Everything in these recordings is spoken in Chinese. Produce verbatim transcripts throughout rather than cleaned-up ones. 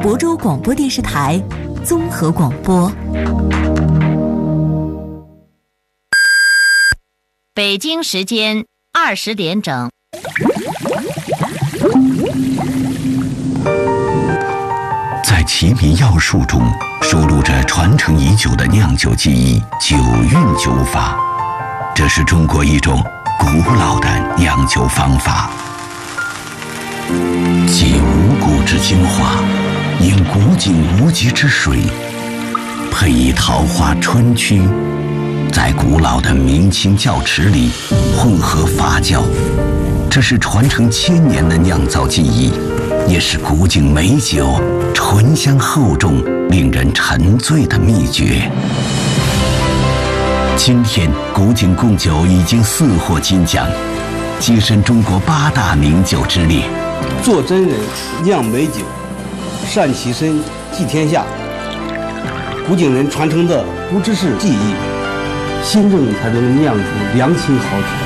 亳州广播电视台综合广播。 北京时间二十点整。 在齐民药术中收录着传承已久的酿酒技艺——九韵酒法。这是中国一种古老的酿酒方法，集五谷之精华，饮古井无极之水，配以桃花春曲，在古老的明清窖池里混合发酵。这是传承千年的酿造技艺，也是古井美酒醇香厚重、令人沉醉的秘诀。今天，古井贡酒已经四获金奖，跻身中国八大名酒之列。 做真人，酿美酒，善其身，济天下。古井人传承的不只是技艺，心正才能酿出良情好酒。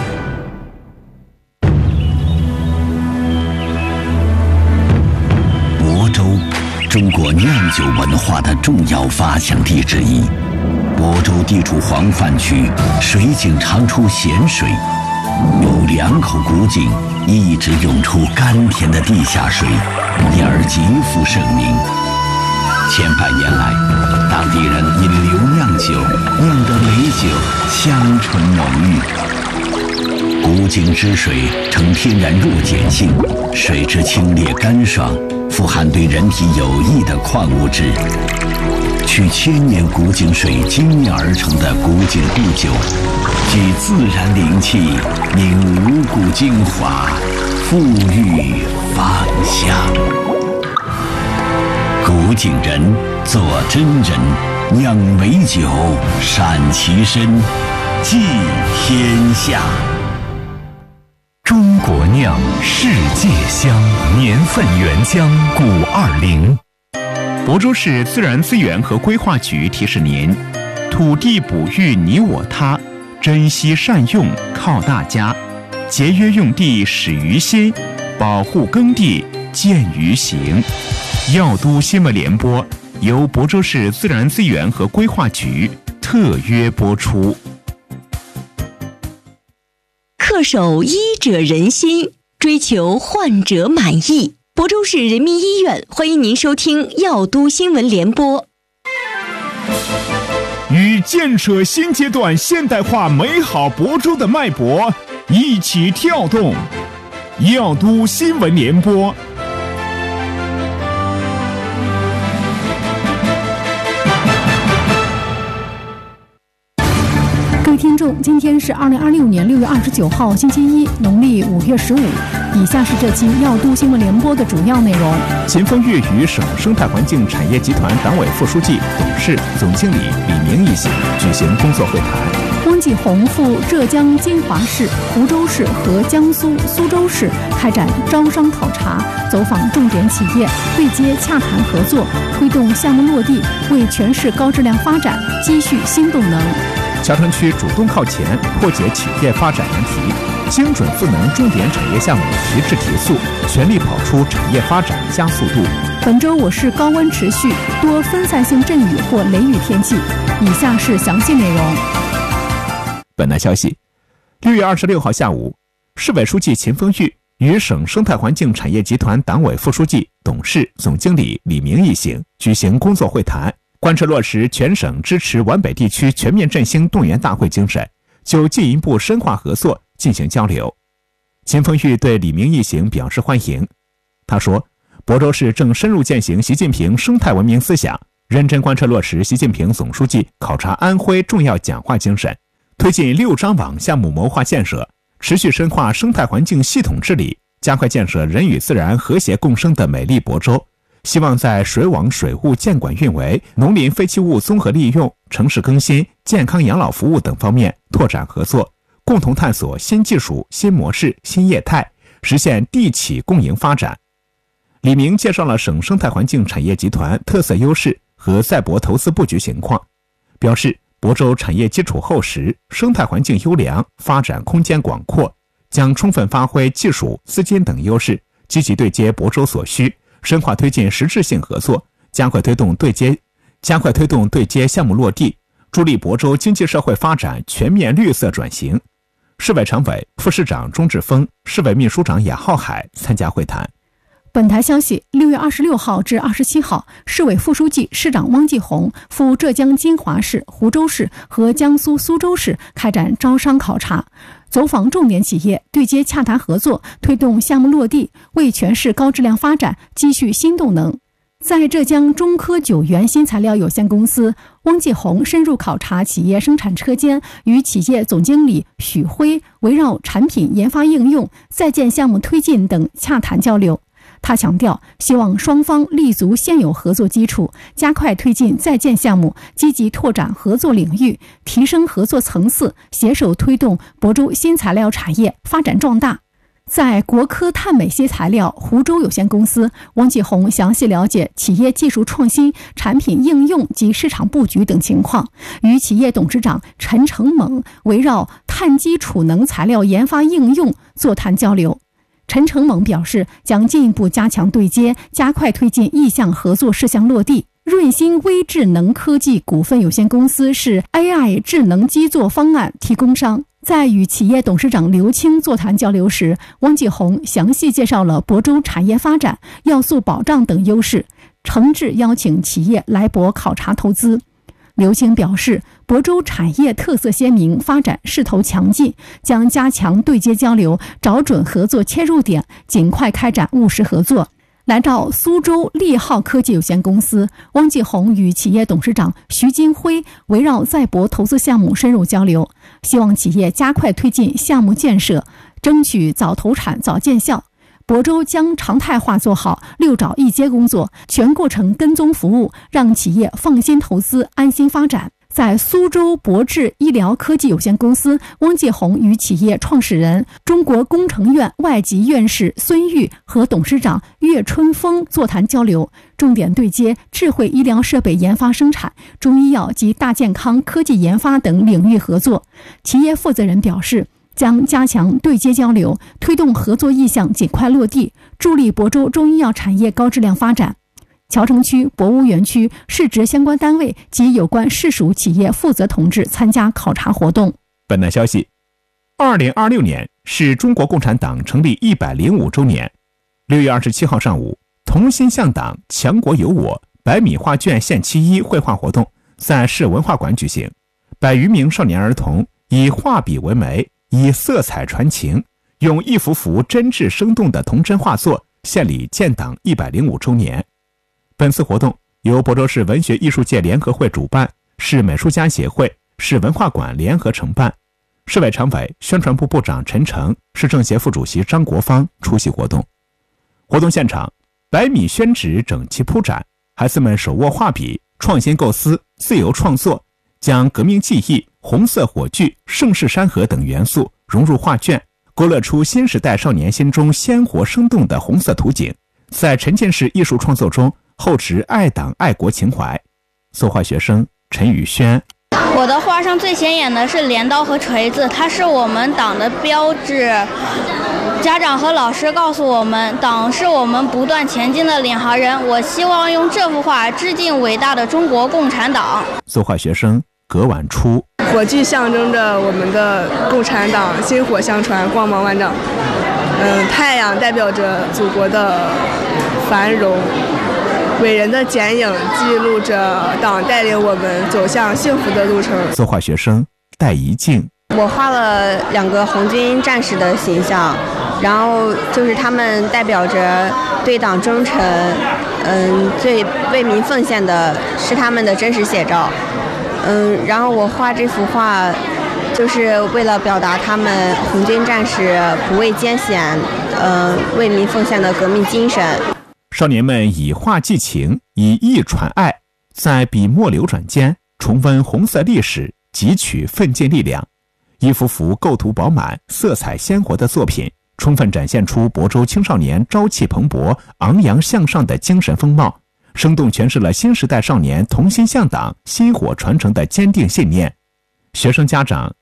亳州，中国酿酒文化的重要发祥地之一。亳州地处黄泛区，水井常出咸水，有两口古井一直涌出甘甜的地下水，因而极负盛名。千百年来，当地人引流酿酒，酿得美酒香醇浓郁。古井之水呈天然弱碱性，水质清冽干爽，富含对人体有益的矿物质。取千年古井水精炼而成的古井贡酒，具自然灵气，凝五谷精华，馥郁芳香。古井人做真人，酿美酒，善其身，济天下。 中国酿，世界香，年份原浆古二零。亳州市自然资源和规划局提示您：土地哺育你我他，珍惜善用靠大家，节约用地始于心，保护耕地见于行。药都新闻联播由亳州市自然资源和规划局特约播出。 恪守医者仁心，追求患者满意。亳州市人民医院欢迎您收听药都新闻联播。 与建设新阶段现代化美好亳州的脉搏一起跳动，药都新闻联播。 各位听众，今天是二零二六年六月二十九号，星期一，农历五月十五。以下是这期药都新闻联播的主要内容。 秦风裕与省生态环境产业集团党委副书记、董事、总经理李明一行举行工作会谈。 翁继红赴浙江金华市、湖州市和江苏苏州市开展招商考察，走访重点企业，对接洽谈合作，推动项目落地，为全市高质量发展积蓄新动能。 桥城区主动靠前，破解企业发展难题，精准赋能重点产业项目提质提速，全力跑出产业发展加速度。 本周我市高温持续，多分散性阵雨或雷雨天气。以下是详细内容。 本台消息，六月二十六号下午，市委书记秦风裕与省生态环境产业集团党委副书记、董事、总经理李明一行举行工作会谈，贯彻落实全省支持皖北地区全面振兴动员大会精神，就进一步深化合作进行交流。秦风裕对李明一行表示欢迎。他说，亳州市正深入践行习近平生态文明思想，认真贯彻落实习近平总书记考察安徽重要讲话精神，推进六张网项目谋划建设，持续深化生态环境系统治理，加快建设人与自然和谐共生的美丽亳州。希望在水网水务监管运维、农林废弃物综合利用、城市更新、健康养老服务等方面拓展合作，共同探索新技术、新模式、新业态，实现地企共赢发展。李明介绍了省生态环境产业集团特色优势和在亳投资布局情况，表示亳州产业基础厚实，生态环境优良，发展空间广阔，将充分发挥技术、资金等优势，积极对接亳州所需， 深化推进实质性合作，加快推动对接加快推动对接项目落地，助力亳州经济社会发展全面绿色转型。市委常委、副市长钟志峰、市委秘书长雅浩海参加会谈。 本台消息，六月二十六号至二十七号，市委副书记、市长汪继红赴浙江金华市、湖州市和江苏苏州市开展招商考察，走访重点企业，对接洽谈合作，推动项目落地，为全市高质量发展积蓄新动能。在浙江中科九元新材料有限公司，汪继红深入考察企业生产车间，与企业总经理许辉围绕产品研发应用、在建项目推进等洽谈交流。他强调，希望双方立足现有合作基础，加快推进在建项目，积极拓展合作领域，提升合作层次，携手推动亳州新材料产业发展壮大。在国科碳美新材料湖州有限公司，汪继红详细了解企业技术创新、产品应用及市场布局等情况，与企业董事长陈成猛围绕碳基储能材料研发应用座谈交流。陈成猛表示，将进一步加强对接，加快推进意向合作事项落地。润兴微智能科技股份有限公司是 A I 智能基座方案提供商。在与企业董事长刘青座谈交流时，汪继红详细介绍了亳州产业发展、要素保障等优势，诚挚邀请企业来亳考察投资。刘青表示，亳州产业特色鲜明，发展势头强劲，将加强对接交流，找准合作切入点，尽快开展务实合作。来到苏州利浩科技有限公司，汪继红与企业董事长徐金辉围绕在亳投资项目深入交流，希望企业加快推进项目建设，争取早投产早见效。亳州将常态化做好六找一接工作，全过程跟踪服务，让企业放心投资、安心发展。在苏州博智医疗科技有限公司，汪继红与企业创始人、中国工程院外籍院士孙玉和董事长岳春风座谈交流，重点对接智慧医疗设备研发生产、中医药及大健康科技研发等领域合作。企业负责人表示，将加强对接交流，推动合作意向尽快落地，助力亳州中医药产业高质量发展。侨城区、博物园区市直相关单位及有关市属企业负责同志参加考察活动。 本台消息，二零二六年是中国共产党成立一百零五周年。六月二十七号上午，同心向党，强国有我百米画卷献其一绘画活动在市文化馆举行，百余名少年儿童以画笔为媒，以色彩传情，用一幅幅真挚生动的童真画作献礼建党一百零五周年。本次活动由亳州市文学艺术界联合会主办，市美术家协会、市文化馆联合承办。市委常委、宣传部部长陈诚、市政协副主席张国芳出席活动。活动现场，百米宣纸整齐铺展，孩子们手握画笔，创新构思，自由创作，将革命记忆、红色火炬、盛世山河等元素融入画卷，勾勒出新时代少年心中鲜活生动的红色图景，在沉浸式艺术创作中厚植爱党爱国情怀。作画学生陈宇轩， 我的画上最显眼的是镰刀和锤子，它是我们党的标志。家长和老师告诉我们，党是我们不断前进的领航人。我希望用这幅画致敬伟大的中国共产党。 作画学生葛婉初， 火炬象征着我们的共产党薪火相传，光芒万丈。嗯，太阳代表着祖国的繁荣。伟人的剪影记录着党带领我们走向幸福的路程。 作画学生戴怡静， 我画了两个红军战士的形象，然后就是他们代表着对党忠诚，嗯，最为民奉献的是他们的真实写照。嗯，然后我画这幅画就是为了表达他们红军战士不畏艰险，嗯，为民奉献的革命精神。 少年们以画寄情，以意传爱，在笔墨流转间重温红色历史，汲取奋进力量。一幅幅构图饱满、色彩鲜活的作品，充分展现出亳州青少年朝气蓬勃、昂扬向上的精神风貌，生动诠释了新时代少年同心向党、薪火传承的坚定信念。学生家长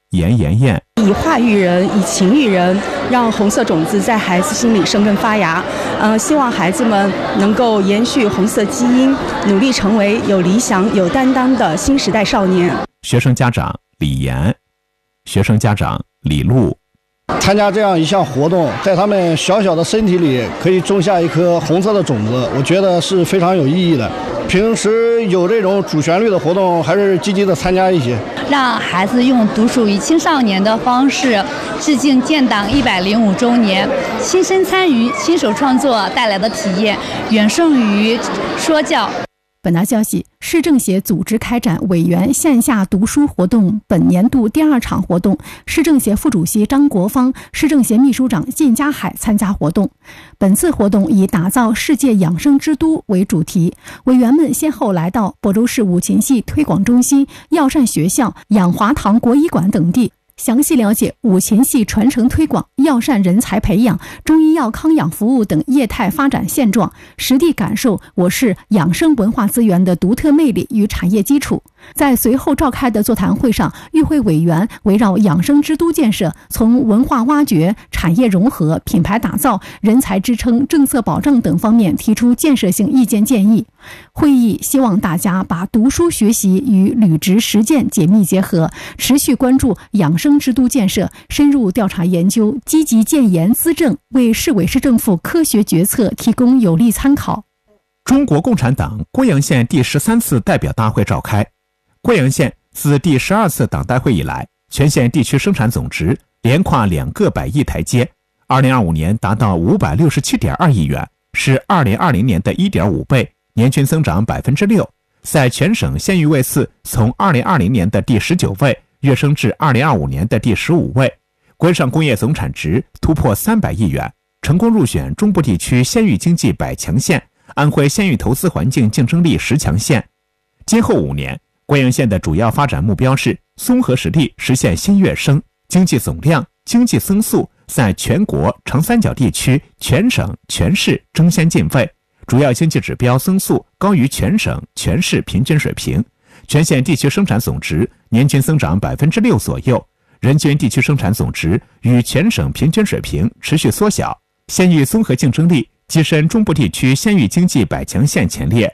严妍妍。 以画育人，以情育人，让红色种子在孩子心里生根发芽。呃，希望孩子们能够延续红色基因，努力成为有理想、有担当的新时代少年。 学生家长李岩，学生家长李璐。 参加这样一项活动，在他们小小的身体里可以种下一颗红色的种子，我觉得是非常有意义的。平时有这种主旋律的活动，还是积极的参加一些， 让孩子用独属于青少年的方式致敬建党一百零五周年，亲身参与、亲手创作带来的体验，远胜于说教。 本台消息，市政协组织开展委员线下读书活动本年度第二场活动，市政协副主席张国芳、市政协秘书长靳家海参加活动。本次活动以打造世界养生之都为主题，委员们先后来到亳州市五禽戏推广中心、药膳学校、养华堂国医馆等地，详细了解五禽戏传承推广、药膳人才培养、中医药康养服务等业态发展现状，实地感受我市养生文化资源的独特魅力与产业基础。在随后召开的座谈会上，与会委员围绕养生之都建设，从文化挖掘、产业融合、品牌打造、人才支撑、政策保障等方面提出建设性意见建议。会议希望大家把读书学习与履职实践紧密结合，持续关注养生之都建设，深入调查研究，积极建言资政，为市委市政府科学决策提供有力参考。 中国共产党贵阳县第十三次代表大会召开。贵阳县自第十二次党代会以来，全县地区生产总值连跨两个百亿台阶，二零二五年达到五百六十七点二亿元，是二零二零年的一点五倍，年均增长百分之六，在全省县域位次从二零二零年的第十九位跃升至二零二五年的第十五位，规上工业总产值突破三百亿元，成功入选中部地区县域经济百强县、安徽县域投资环境竞争力十强县。今后五年，贵阳县的主要发展目标是综合实力实现新跃升，经济总量、经济增速在全国、长三角地区、全省、全市争先进位，主要经济指标增速高于全省、全市平均水平，全县地区生产总值年均增长百分之六左右，人均地区生产总值与全省平均水平持续缩小，县域综合竞争力跻身中部地区县域经济百强县前列。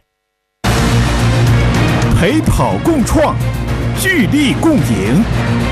陪跑共创，聚力共赢。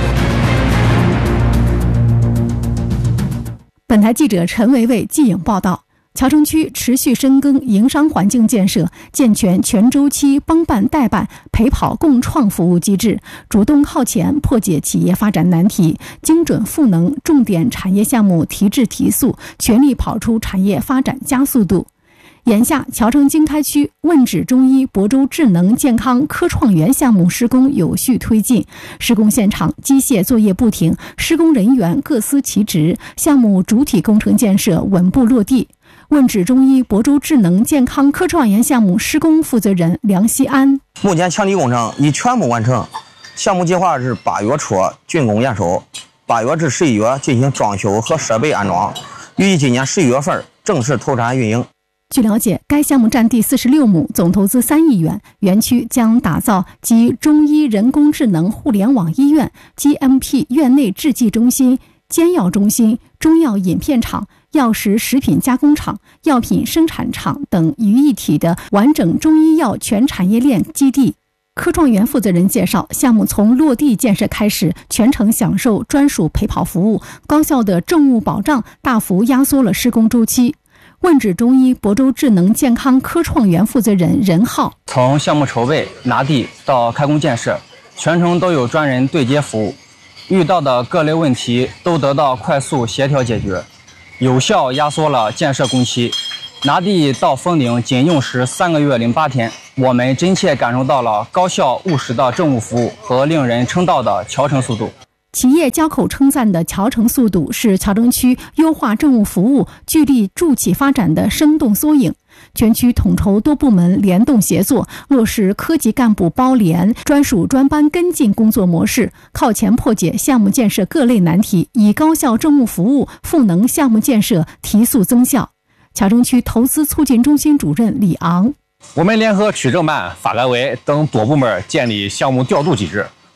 本台记者陈维维记影报道。桥城区持续深耕营商环境建设，健全全周期帮办代办、陪跑共创服务机制，主动靠前破解企业发展难题，精准赋能重点产业项目提质提速，全力跑出产业发展加速度。眼下，桥城经开区问诊中医亳州智能健康科创园项目施工有序推进，施工现场机械作业不停，施工人员各司其职，项目主体工程建设稳步落地。问诊中医亳州智能健康科创园项目施工负责人梁希安： 目前墙体工程已全部完成，项目计划是八月初竣工验收，八月至十一月进行装修和设备安装，预计今年十一月份正式投产运营。 据了解，该项目占地四十六亩，总投资三亿元。园区将打造集中医人工智能互联网医院、G M P 院内制剂中心、煎药中心、中药饮片厂、药食食品加工厂、药品生产厂等于一体的完整中医药全产业链基地。科创园负责人介绍，项目从落地建设开始，全程享受专属陪跑服务，高效的政务保障大幅压缩了施工周期。问诊中医亳州智能健康科创园负责人任浩： 从项目筹备、拿地到开工建设，全程都有专人对接服务，遇到的各类问题都得到快速协调解决，有效压缩了建设工期。拿地到封顶仅用时三个月零八天，我们真切感受到了高效务实的政务服务和令人称道的桥城速度。 企业交口称赞的桥城速度是桥城区优化政务服务、聚力助企发展的生动缩影。全区统筹多部门联动协作，落实科级干部包联、专属专班跟进工作模式，靠前破解项目建设各类难题，以高效政务服务赋能项目建设提速增效。桥城区投资促进中心主任李昂： 我们联合区政办、发改委等多部门建立项目调度机制，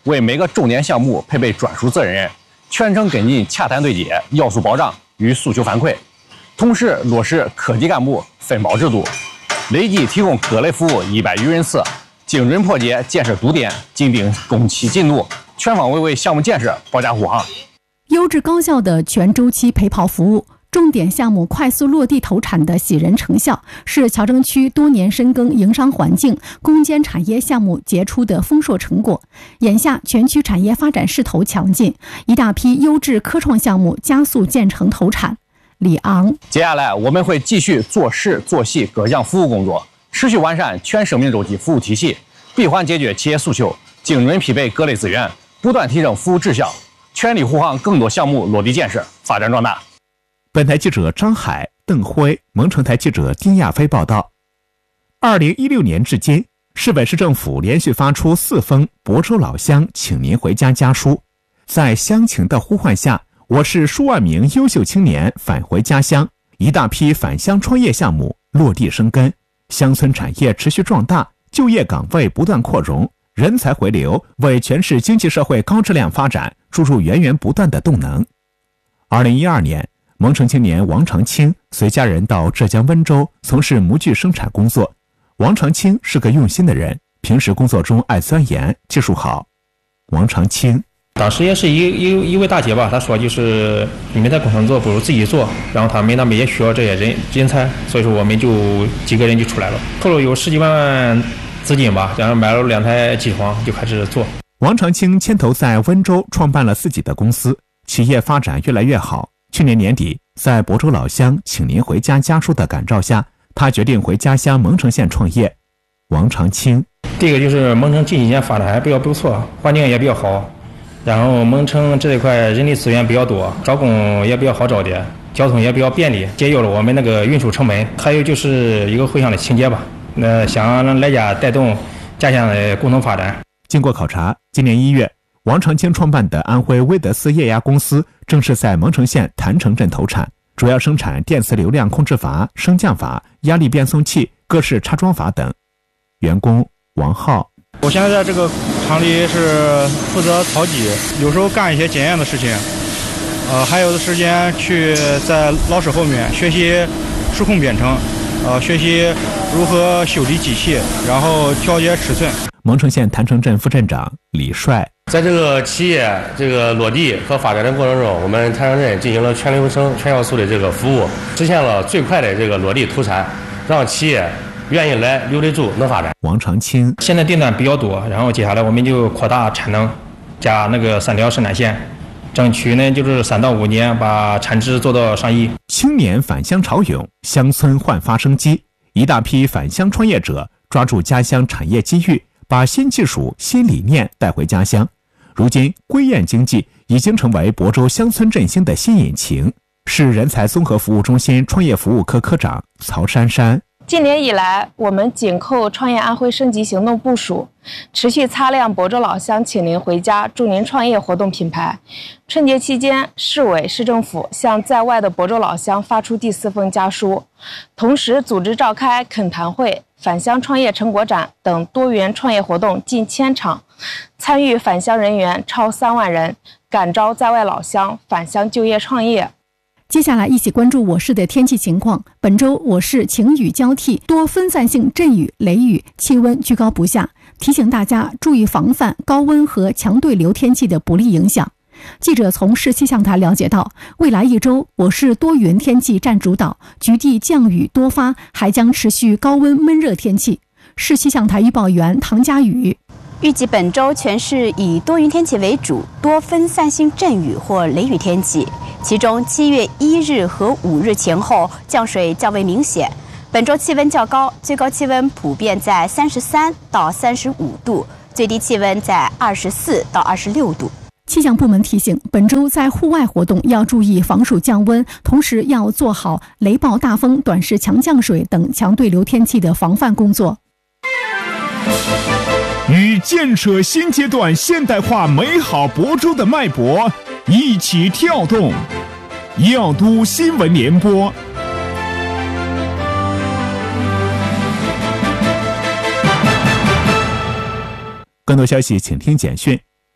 为每个重点项目配备专属责任人，全程跟进洽谈对接、要素保障与诉求反馈，同时落实科级干部分包制度，累计提供各类服务一百余人次，精准破解建设堵点，紧盯工期进度，全方位为项目建设保驾护航。 优质高效的全周期陪跑服务，重点项目快速落地投产的喜人成效，是乔城区多年深耕营商环境、攻坚产业项目结出的丰硕成果。眼下全区产业发展势头强劲，一大批优质科创项目加速建成投产。李昂， 接下来我们会继续做事做细各项服务工作，持续完善全生命周期服务体系，闭环解决企业诉求，精准匹配各类资源，不断提升服务质效，全力护航更多项目落地建设，发展壮大。 本台记者张海、邓辉，蒙城台记者丁亚飞报道。二零一六年至今，市委市政府连续发出四封亳州老乡请您回家家书，在乡情的呼唤下，我市数万名优秀青年返回家乡，一大批返乡创业项目落地生根，乡村产业持续壮大，就业岗位不断扩容，人才回流，为全市经济社会高质量发展注入源源不断的动能。二零一二年，蒙城青年王长青随家人到浙江温州从事模具生产工作。王长青是个用心的人，平时工作中爱钻研，技术好。王长青当时也是一一一位大姐吧，她说就是你们在工厂做不如自己做，然后他们那边也需要这些人人才，所以说我们就几个人就出来了，投入有十几万资金吧，然后买了两台机床就开始做。 王长青牵头在温州创办了自己的公司，企业发展越来越好。去年年底，在亳州老乡请您回家家书的感召下，他决定回家乡蒙城县创业。王长青， 第一个就是蒙城近几年发展还比较不错，环境也比较好，然后蒙城这一块人力资源比较多，招工也比较好找点，交通也比较便利，节约了我们那个运输成本。还有就是一个回乡的情节吧，那想让来家带动家乡的共同发展。 经过考察，今年一月，王长青创办的安徽威德斯液压公司正式在蒙城县谭城镇投产，主要生产电磁流量控制阀、升降阀、压力变送器、各式插装阀等。员工王浩， 我现在在这个厂里是负责操机，有时候干一些检验的事情，呃，还有的时间去在老师后面学习数控编程，呃，学习如何修理机器，然后调节尺寸。 蒙城县谭城镇副镇长李帅， 在这个企业这个落地和发展的过程中，我们谭城镇进行了全流程、全要素的这个服务，实现了最快的这个落地投产，让企业愿意来、留得住、能发展。 王长青， 现在订单比较多，然后接下来我们就扩大产能，加那个三条生产线，争取呢就是三到五年把产值做到上亿。 青年返乡潮涌，乡村焕发生机，一大批返乡创业者抓住家乡产业机遇，把新技术、新理念带回家乡。如今，归雁经济已经成为亳州乡村振兴的新引擎。市人才综合服务中心创业服务科科长曹珊珊， 今年以来，我们紧扣创业安徽升级行动部署，持续擦亮亳州老乡请您回家、助您创业活动品牌。春节期间，市委市政府向在外的亳州老乡发出第四封家书，同时组织召开恳谈会、返乡创业成果展等多元创业活动近千场，参与返乡人员超三万人，感召在外老乡返乡就业创业。 接下来一起关注我市的天气情况。本周我市晴雨交替，多分散性阵雨、雷雨，气温居高不下，提醒大家注意防范高温和强对流天气的不利影响。记者从市气象台了解到，未来一周我市多云天气占主导，局地降雨多发，还将持续高温闷热天气。市气象台预报员唐佳宇， 预计本周全市以多云天气为主，多分散性阵雨或雷雨天气。其中七月一日和五日前后降水较为明显。本周气温较高，最高气温普遍在三十三到三十五度，最低气温在二十四到二十六度。 气象部门提醒，本周在户外活动要注意防暑降温，同时要做好雷暴大风、短时强降水等强对流天气的防范工作。 与建设新阶段现代化美好亳州的脉搏一起跳动，耀都新闻联播。 更多消息请听简讯。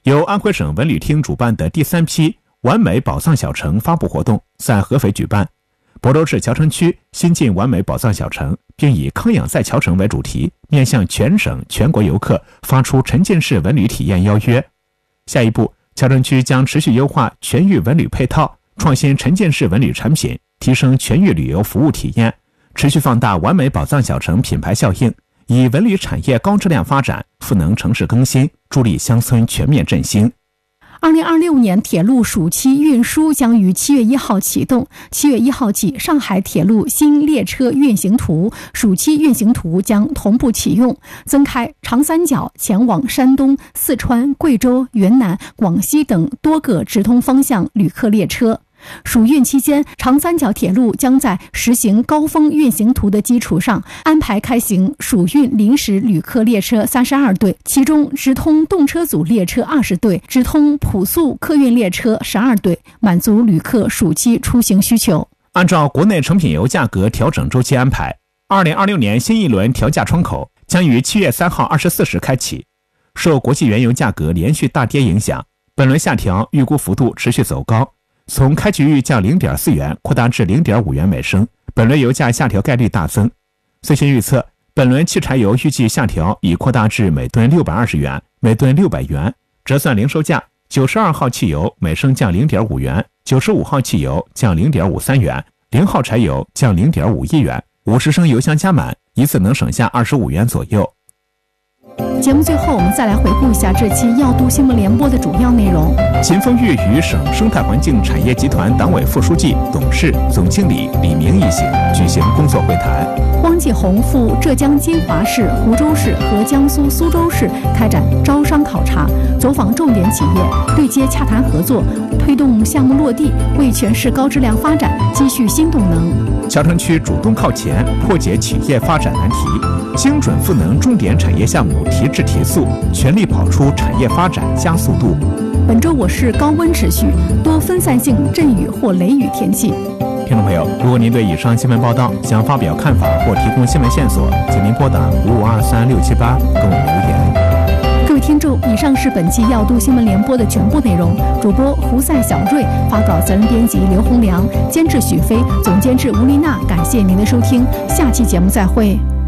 由安徽省文旅厅主办的第三批完美宝藏小城发布活动在合肥举办。亳州市谯城区新晋完美宝藏小城，并以康养在谯城为主题，面向全省全国游客发出沉浸式文旅体验邀约。下一步，谯城区将持续优化全域文旅配套，创新沉浸式文旅产品，提升全域旅游服务体验，持续放大完美宝藏小城品牌效应，以文旅产业高质量发展赋能城市更新，助力乡村全面振兴。 二零二六年铁路暑期运输将于七月一号启动。七月一号起，上海铁路新列车运行图、暑期运行图将同步启用，增开长三角前往山东、四川、贵州、云南、广西等多个直通方向旅客列车。暑运期间，长三角铁路将在实行高峰运行图的基础上，安排开行暑运临时旅客列车三十二对，其中直通动车组列车二十对，直通普速客运列车十二对，满足旅客暑期出行需求。 按照国内成品油价格调整周期安排，二零二六年新一轮调价窗口将于七月三号二十四时开启。受国际原油价格连续大跌影响，本轮下调预估幅度持续走高。从开局预降 零点四元扩大至 零点五元每升，本轮油价下调概率大增。最新预测，本轮汽柴油预计下调已扩大至每吨六百二十元、每吨六百元，折算零售价，九十二号汽油每升降 零点五元，九十五号汽油降 零点五三元，零号柴油降 零点五一元，五十升油箱加满一次能省下二十五元左右。 节目最后，我们再来回顾一下这期要读新闻联播的主要内容。 秦风裕与省生态环境产业集团党委副书记、董事、总经理李明一行举行工作会谈。 汪继红赴浙江金华市、湖州市和江苏苏州市开展招商考察，走访重点企业，对接洽谈合作，推动项目落地，为全市高质量发展积蓄新动能。 谯城区主动靠前，破解企业发展难题，精准赋能重点产业项目提质提速，全力跑出产业发展加速度。 本周我市高温持续，多分散性阵雨或雷雨天气。 听众朋友，如果您对以上新闻报道想发表看法或提供新闻线索，请您拨打五五二三六七八跟我们留言。 各位听众，以上是本期要读新闻联播的全部内容。主播胡赛小瑞，发稿责任编辑刘洪良，监制许飞，总监制吴丽娜。感谢您的收听，下期节目再会。